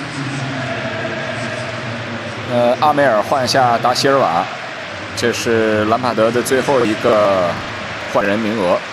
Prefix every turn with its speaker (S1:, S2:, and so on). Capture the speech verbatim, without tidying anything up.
S1: 呃，阿梅尔换下达席尔瓦，这是兰帕德的最后一个换人名额。